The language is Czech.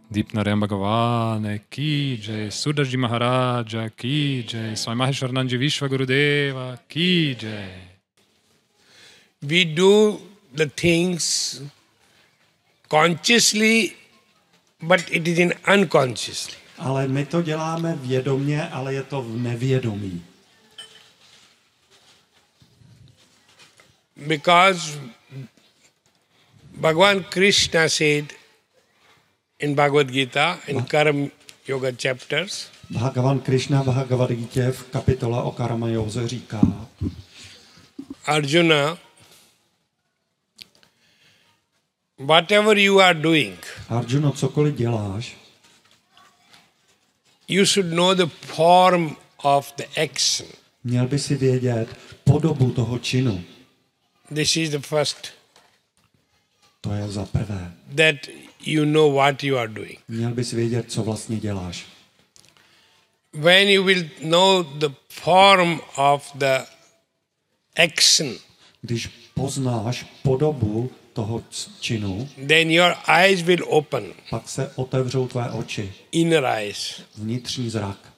Deepnarayana Bhagavane ki jai, Sudaji Maharaja ki jai, Swami Maheshwarananda Vishwagurudeva ki jai. We do the things consciously, but it is in unconsciously. Ale my to děláme vědomě, ale je to v nevědomí. Because Bhagavan Krishna said in Bhagavad Gita, in Karma Yoga chapters, Bhagavan Krishna v Bhagavad Gita v kapitole o karma józe říká: Arjuna, whatever you are doing, Arjuno, cokoliv děláš, you should know the form of the action. měl by si vědět podobu toho činu. This is the first, To je za prvé. that you know what you are doing. Měl bys vědět, co vlastně děláš. When you will know the form of the action, Když poznáš podobu toho činu, then your eyes will open, pak se otevřou tvé oči, inner eyes. vnitřní zrak.